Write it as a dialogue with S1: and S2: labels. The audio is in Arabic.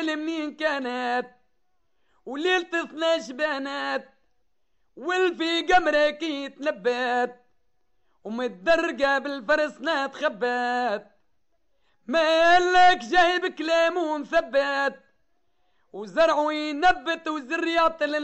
S1: منين كانت وليلة 12 بنات والفي قمرك يتنبت ومتدرقة بالفرسنا تخبت مالك جايب كلام ومثبت وزرعه ينبت وزريات